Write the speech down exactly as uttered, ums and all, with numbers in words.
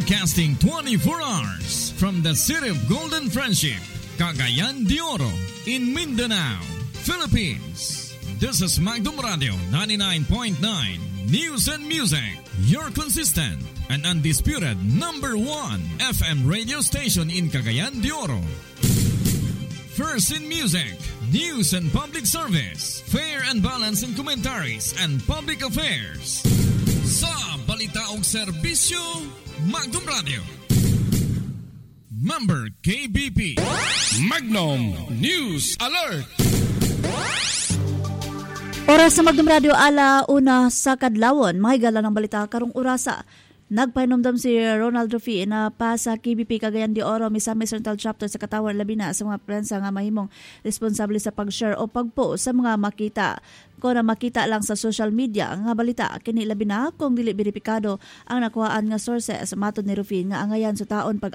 Broadcasting twenty-four hours from the city of Golden Friendship, Cagayan de Oro, in Mindanao, Philippines. This is Magdum Radio ninety-nine point nine News and Music, your consistent and undisputed number one F M radio station in Cagayan de Oro. First in music, news and public service, fair and balanced in commentaries and public affairs. Sa balita og serbisyo, Magdum Radio. Member K B P. Magnum News Alert. Oras sa Magdum Radio ala una sa kadlawon, mahigala ng balita karong orasa. Nagpahinumdum si Ronald Rufi na pa sa K B P Cagayan de Oro Misamis Central Chapter sa Katawan labi na sa mga prensa nga mahimong responsable sa pag-share o pag-post sa mga makita. Kung na makita lang sa social media nga balita, kini labi na kung dili beripikado ang nakuhaan nga sources matod ni Rufi nga angayan sa taon pag